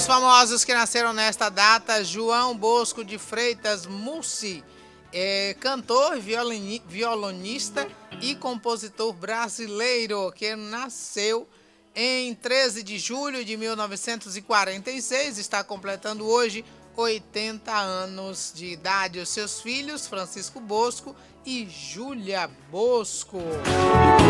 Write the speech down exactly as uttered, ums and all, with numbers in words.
os famosos que nasceram nesta data: João Bosco de Freitas Mussi, é, cantor, violini, violonista e compositor brasileiro, que nasceu em treze de julho de mil novecentos e quarenta e seis, está completando hoje oitenta anos de idade. Os seus filhos, Francisco Bosco e Júlia Bosco.